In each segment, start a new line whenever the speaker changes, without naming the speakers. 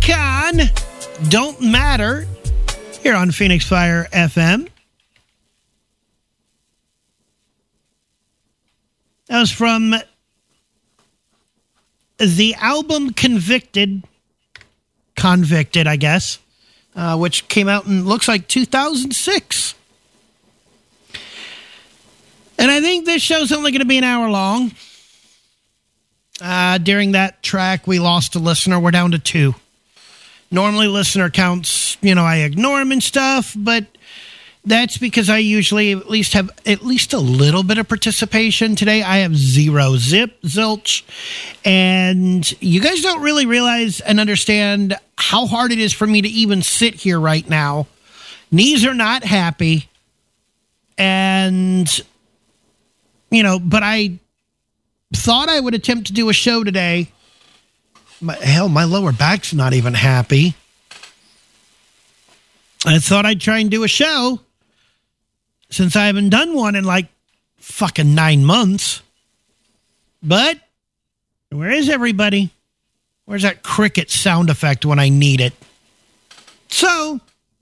Icon, Don't Matter, here on Phoenix Fire FM. That was from the album Convicted, I guess, which came out in, looks like 2006. And I think this show's only going to be an hour long. During that track, we lost a listener. We're down to 2. Normally, listener counts, I ignore them and stuff, but that's because I usually at least have at least a little bit of participation. Today, I have 0, zilch. And you guys don't really realize and understand how hard it is for me to even sit here right now. Knees are not happy. And, but I thought I would attempt to do a show today. My lower back's not even happy. I thought I'd try and do a show since I haven't done one in like fucking 9 months. But where is everybody? Where's that cricket sound effect when I need it? So,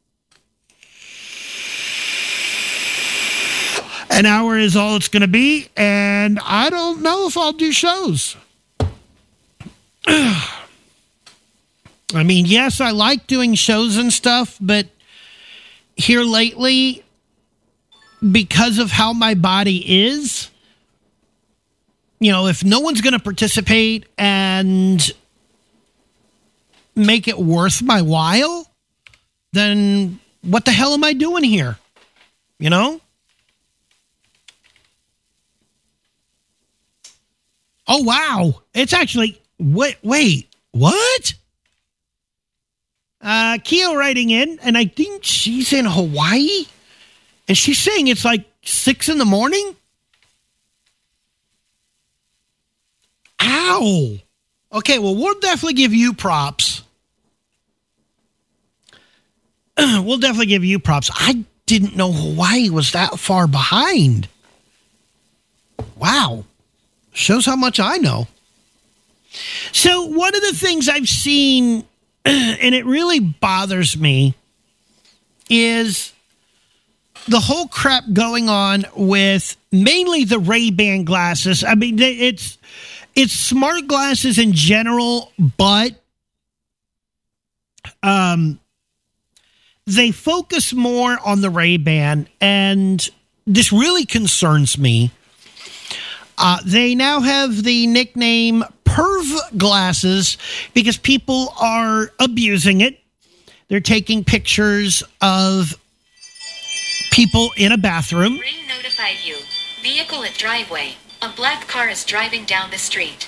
an hour is all it's going to be, and I don't know if I'll do shows. I mean, yes, I like doing shows and stuff, but here lately, because of how my body is, if no one's going to participate and make it worth my while, then what the hell am I doing here? Oh, wow. It's actually... Wait, what? Keo writing in, and I think she's in Hawaii, and she's saying it's like 6 in the morning? Ow. Okay, well, we'll definitely give you props. I didn't know Hawaii was that far behind. Wow. Shows how much I know. So one of the things I've seen, and it really bothers me, is the whole crap going on with mainly the Ray-Ban glasses. I mean, it's smart glasses in general, but they focus more on the Ray-Ban, and this really concerns me. They now have the nickname Perv Glasses because people are abusing it. They're taking pictures of people in a bathroom.
Ring notified you. Vehicle at driveway. A black car is driving down the street.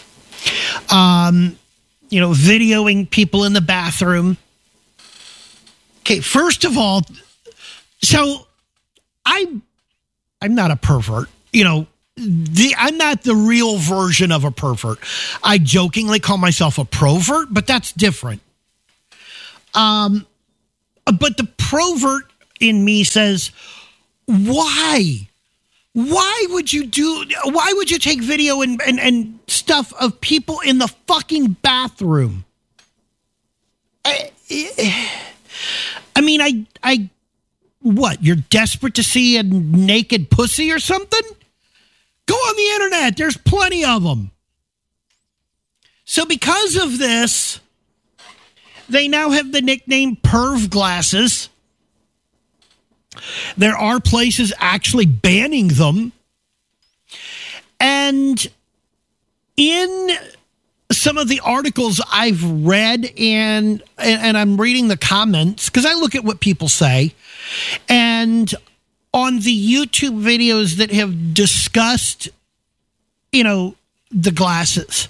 Videoing people in the bathroom. Okay, first of all, so I'm not a pervert, I'm not the real version of a pervert. I jokingly call myself a provert, but that's different. But the provert in me says, why? Why would you take video and stuff of people in the fucking bathroom? What? You're desperate to see a naked pussy or something? Go on the internet. There's plenty of them. So because of this, they now have the nickname Perv Glasses. There are places actually banning them. And in some of the articles I've read and I'm reading the comments, because I look at what people say, and on the YouTube videos that have discussed, the glasses,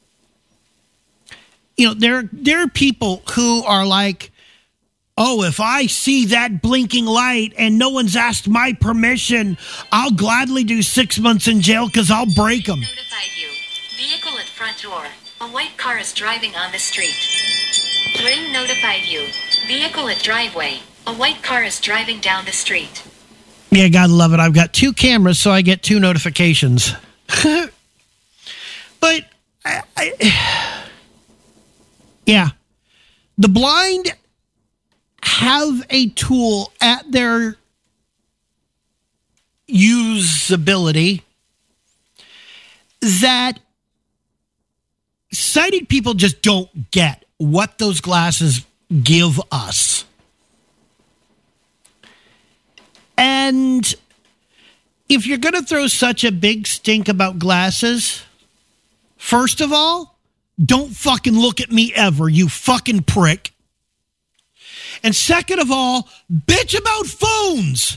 there are people who are like, oh, if I see that blinking light and no one's asked my permission, I'll gladly do 6 months in jail because I'll break them.
Notified you. Vehicle at front door. A white car is driving on the street. Ring notified you. Vehicle at driveway. A white car is driving down the street.
Yeah, gotta love it. I've got 2 cameras, so I get 2 notifications. But, yeah. The blind have a tool at their usability that sighted people just don't get what those glasses give us. And if you're going to throw such a big stink about glasses, first of all, don't fucking look at me ever, you fucking prick. And second of all, bitch about phones.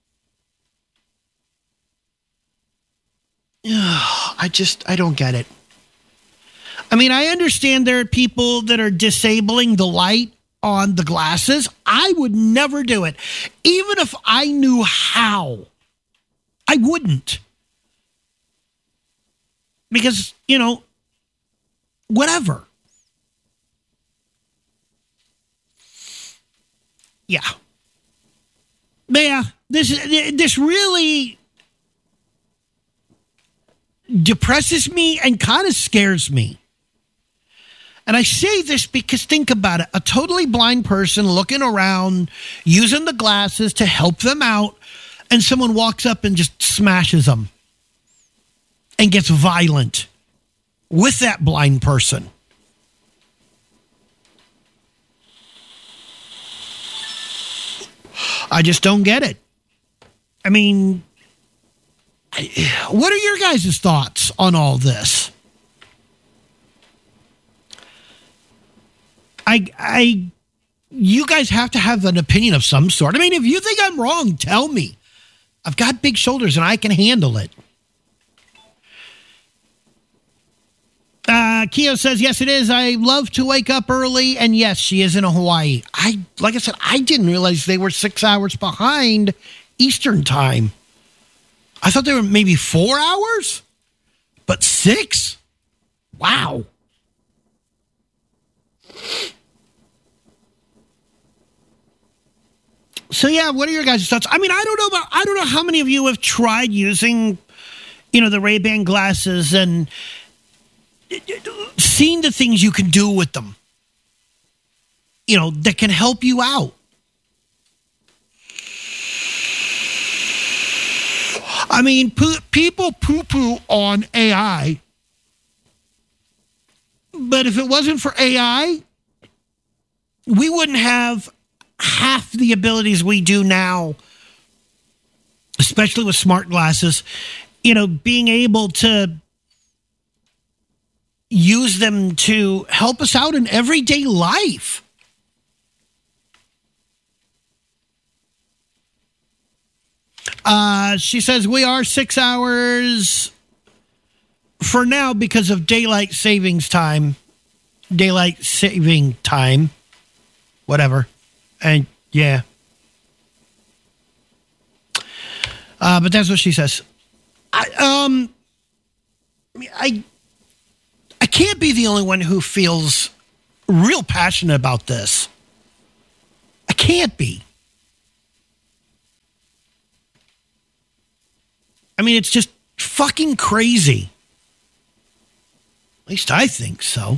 I don't get it. I mean, I understand there are people that are disabling the light on the glasses. I would never do it. Even if I knew how, I wouldn't. Because, whatever. Yeah. But yeah, this really depresses me and kind of scares me. And I say this because think about it. A totally blind person looking around, using the glasses to help them out, and someone walks up and just smashes them and gets violent with that blind person. I just don't get it. I mean, what are your guys' thoughts on all this? You guys have to have an opinion of some sort. I mean, if you think I'm wrong, tell me. I've got big shoulders and I can handle it. Keo says, yes, it is. I love to wake up early. And yes, she is in Hawaii. Like I said, I didn't realize they were 6 hours behind Eastern time. I thought they were maybe 4 hours, but 6? Wow. So yeah, what are your guys' thoughts? I mean, I don't know how many of you have tried using, the Ray-Ban glasses and seen the things you can do with them, that can help you out. I mean, people poo-poo on AI, but if it wasn't for AI, we wouldn't have half the abilities we do now, especially with smart glasses, being able to use them to help us out in everyday life. She says we are 6 hours for now because of daylight saving time, whatever. And yeah. But that's what she says. I can't be the only one who feels real passionate about this. I can't be. I mean, it's just fucking crazy. At least I think so.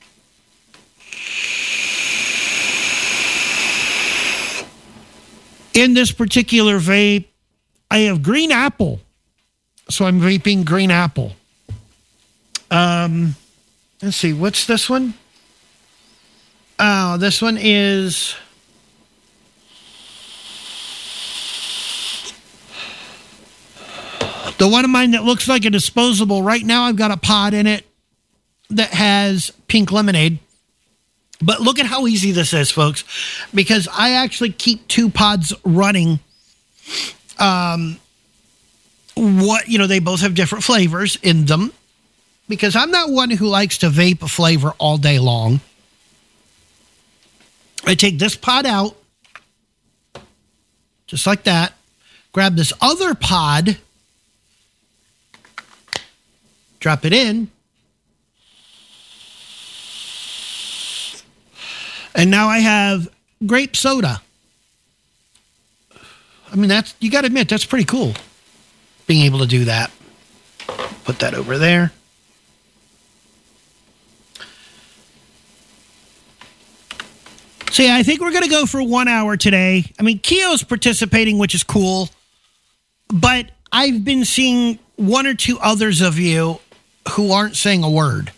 In this particular vape, I have green apple. So I'm vaping green apple. Let's see, what's this one? Oh, this one is... the one of mine that looks like a disposable. Right now I've got a pod in it that has pink lemonade. But look at how easy this is, folks, because I actually keep 2 pods running. They both have different flavors in them, because I'm not one who likes to vape a flavor all day long. I take this pod out, just like that, grab this other pod, drop it in, and now I have grape soda. I mean, you got to admit, that's pretty cool, being able to do that. Put that over there. So, yeah, I think we're going to go for 1 hour today. I mean, Keo's participating, which is cool. But I've been seeing one or two others of you who aren't saying a word.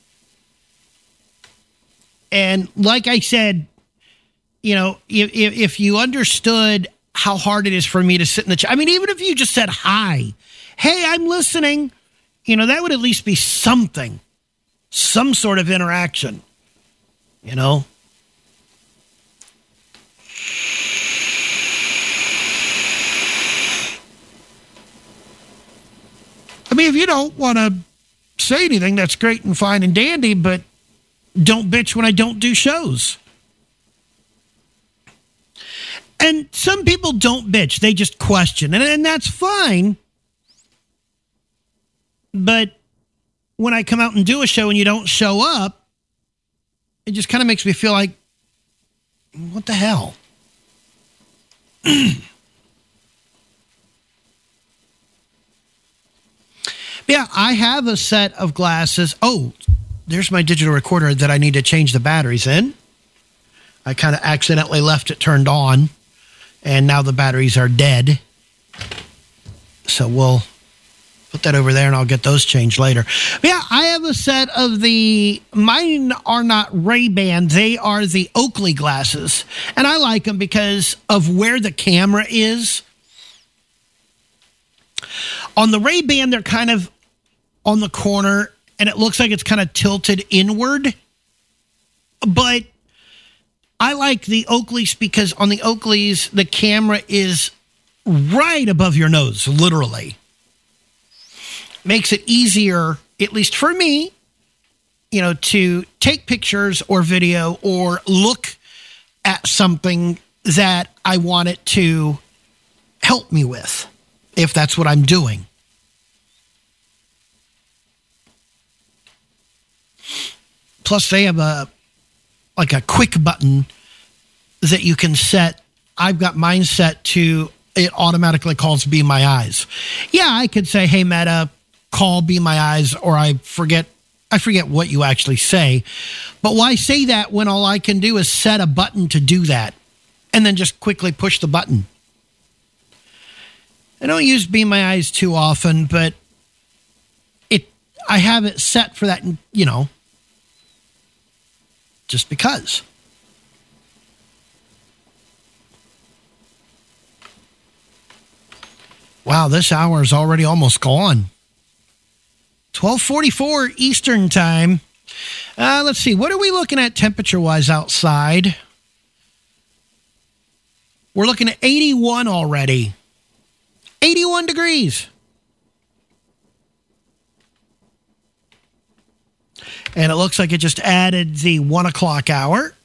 And like I said, you know, if you understood how hard it is for me to sit in the chat. I mean, even if you just said hi, hey, I'm listening, you know, that would at least be something, some sort of interaction, you know. I mean, if you don't want to say anything, that's great and fine and dandy, but don't bitch when I don't do shows. And some people don't bitch. They just question. And that's fine. But when I come out and do a show and you don't show up, it just kind of makes me feel like, what the hell? Yeah, I have a set of glasses. Oh, there's my digital recorder that I need to change the batteries in. I kind of accidentally left it turned on, and now the batteries are dead. So we'll put that over there, and I'll get those changed later. But yeah, I have a set of mine are not Ray-Ban. They are the Oakley glasses, and I like them because of where the camera is. On the Ray-Ban, they're kind of on the corner, and it looks like it's kind of tilted inward. But I like the Oakleys because on the Oakleys, the camera is right above your nose, literally. Makes it easier, at least for me, you know, to take pictures or video or look at something that I want it to help me with, if that's what I'm doing. Plus, they have a quick button that you can set. I've got mine set to, it automatically calls Be My Eyes. Yeah, I could say, hey, Meta, call Be My Eyes, or I forget what you actually say. But why say that when all I can do is set a button to do that and then just quickly push the button? I don't use Be My Eyes too often, but I have it set for that, you know, just because. Wow, this hour is already almost gone. 12:44 Eastern time. Let's see, what are we looking at temperature-wise outside? We're looking at 81 already. 81 degrees. And it looks like it just added the 1 o'clock hour.